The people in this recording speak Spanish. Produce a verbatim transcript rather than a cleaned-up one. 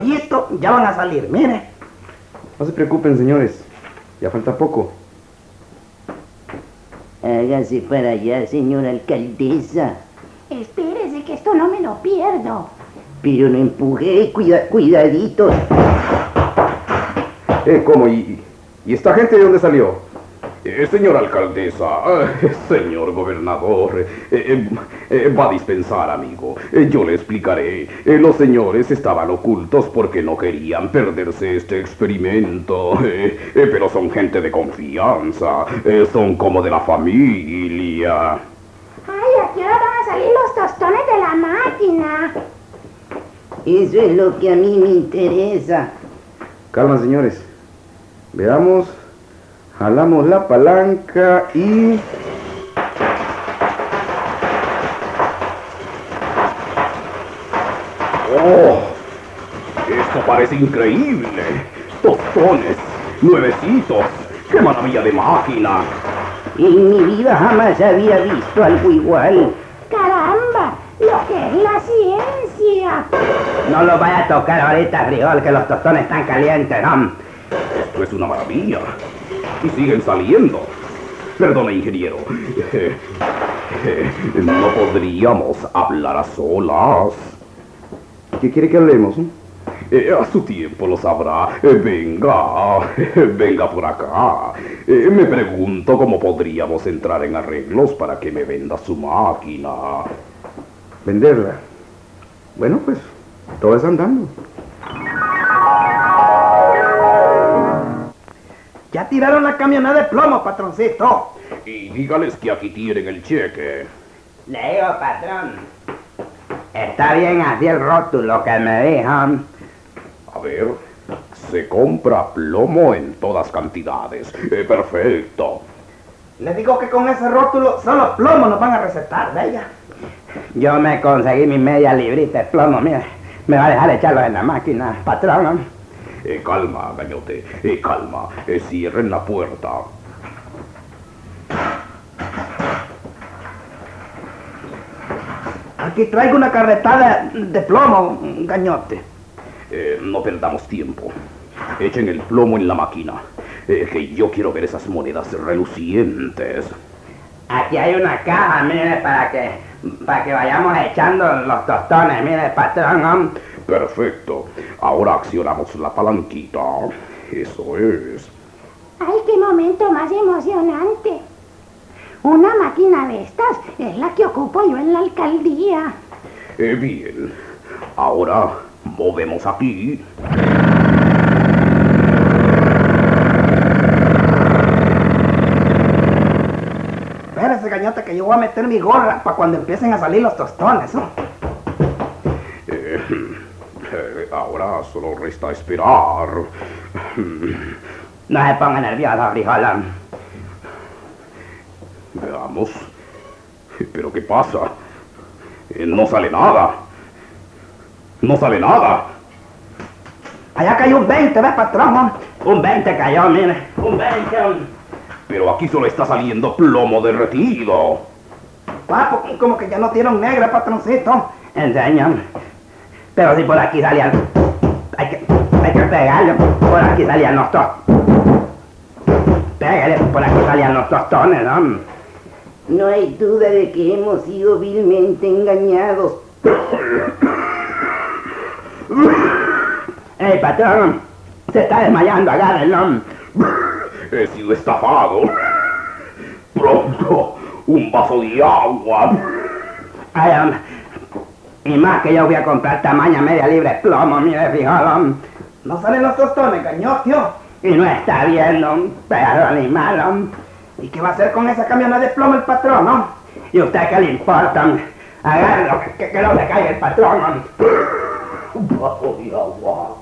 Y esto ya van a salir, mire. No se preocupen, señores. Ya falta poco. Hágase para allá, señora alcaldesa. Espérese que esto no me lo pierdo. Pero no empuje, cuida, cuidadito. Eh, ¿cómo? ¿Y, ¿Y esta gente de dónde salió? Eh, señora alcaldesa, eh, señor gobernador, eh, eh, eh, va a dispensar, amigo. Eh, yo le explicaré. Eh, los señores estaban ocultos porque no querían perderse este experimento. Eh, eh, pero son gente de confianza. Eh, son como de la familia. Ay, ¿a qué hora van a salir los tostones de la máquina? Eso es lo que a mí me interesa. Calma, señores. Veamos. Jalamos la palanca y... ¡Oh! Esto parece increíble. Tostones, nuevecitos. ¡Qué maravilla de máquina! En mi vida jamás había visto algo igual. ¡Caramba! ¡Lo que es la ciencia! No lo vaya a tocar ahorita, frijol, que los tostones están calientes, ¿no? Esto es una maravilla. Y siguen saliendo. Perdone, ingeniero. Eh, eh, no podríamos hablar a solas. ¿Qué quiere que hablemos? Eh, a su tiempo lo sabrá. Eh, venga, venga por acá. Eh, me pregunto cómo podríamos entrar en arreglos para que me venda su máquina. ¿Venderla? Bueno, pues, todo es andando. Ya tiraron la camioneta de plomo, patroncito. Y dígales que aquí tienen el cheque. Le digo, patrón. Está bien así el rótulo que me dijo. A ver, se compra plomo en todas cantidades. Eh, perfecto. Le digo que con ese rótulo solo plomo nos van a recetar, de ella. Yo me conseguí mi media librita de plomo, mire. Me va a dejar echarlo en la máquina, patrón. Eh, calma, gañote, eh, calma, eh, cierren la puerta. Aquí traigo una carretada de plomo, gañote. Eh, no perdamos tiempo. Echen el plomo en la máquina, eh, que yo quiero ver esas monedas relucientes. Aquí hay una caja, mire, para que, para que vayamos echando los tostones, mire, patrón, ¿no? Perfecto. Ahora accionamos la palanquita. Eso es. ¡Ay, qué momento más emocionante! Una máquina de estas es la que ocupo yo en la alcaldía. Eh, bien. Ahora movemos aquí. Espérese, gañote, que yo voy a meter mi gorra para cuando empiecen a salir los tostones, ¿no? Eh, eh, ahora solo resta esperar. No se ponga nervioso, frijolón. Veamos. ¿Pero qué pasa? Eh, no sale nada. No sale nada. Allá cayó un veinte, ¿ves, patrón? ¿No? Un veinte cayó, mire. Un veinte. Un... Pero aquí solo está saliendo plomo derretido. Papo, como que ya no tiene un negro, patroncito. Enseñan. Pero si por aquí salían... Hay que, hay que pegarle. Por aquí salían los tostones. Pégale, por aquí salían los tostones, ¿no? No hay duda de que hemos sido vilmente engañados. ¡Ey, patrón! Se está desmayando, agárrenlo. He sido estafado. Pronto, un vaso de agua. Ay, hombre. Y más que yo voy a comprar tamaña media libre plomo, mire, frijolón. No salen los tostones, cañotio. Y no está viendo un perro animal, hombre. ¿Y qué va a hacer con esa camioneta de plomo el patrón, no? ¿Y a usted qué le importa? Agárralo, que, que no le caiga el patrón, hombre. Un vaso de agua.